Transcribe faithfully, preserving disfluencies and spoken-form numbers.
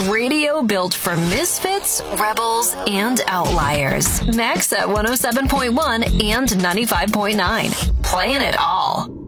Radio built for misfits, rebels, and outliers. Max at one oh seven point one and ninety-five point nine. Playing it all.